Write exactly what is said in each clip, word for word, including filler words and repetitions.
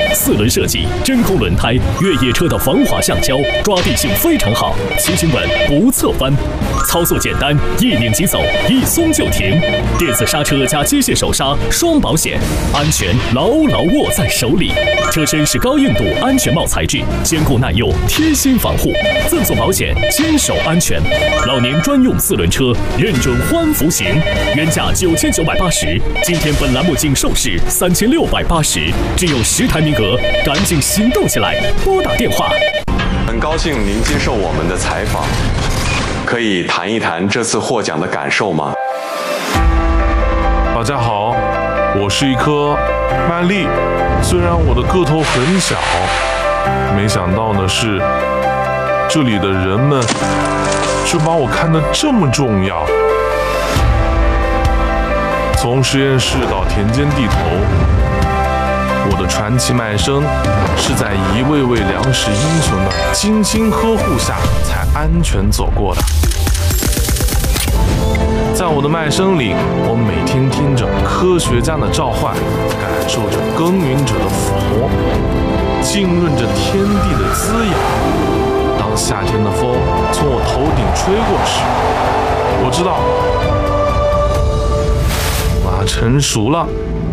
四轮设计，真空轮胎，越野车的防滑橡胶，抓地性非常好，骑行稳不侧翻，操作简单，一拧即走，一松就停。电子刹车加机械手刹，双保险，安全牢牢握在手里。车身是高硬度安全帽材质，坚固耐用，贴心防护，赠送保险，坚守安全。老年专用四轮车，认准欢福行，原价九千九百八十，今天本栏目仅售市三千六百八十，只有十台名额，赶紧行动起来，拨打电话。 很高兴您接受我们的采访，可以谈一谈这次获奖的感受吗？ 大家好，我是一颗曼丽，虽然我的个头很小，没想到的是，这里的人们却把我看得这么重要。从实验室到田间地头，我的传奇麦生是在一位位粮食英雄的精心呵护下才安全走过的。在我的麦生里，我每天听着科学家的召唤，感受着耕耘者的抚摸，浸润着天地的滋养。当夏天的风从我头顶吹过时，我知道我要成熟了。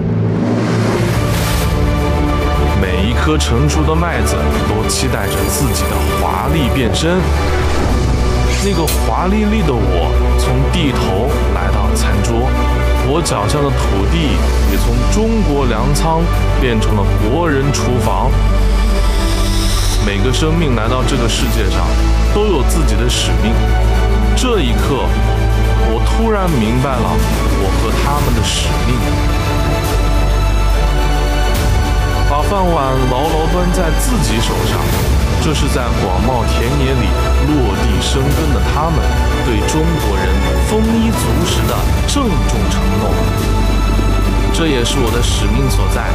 每一颗成熟的麦子都期待着自己的华丽变身。那个华丽丽的我从地头来到餐桌，我脚下的土地也从中国粮仓变成了国人厨房。每个生命来到这个世界上都有自己的使命。这一刻，我突然明白了我和他们的使命。把饭碗牢牢端在自己手上，这是在广袤田野里落地生根的他们对中国人丰衣足食的郑重承诺。这也是我的使命所在。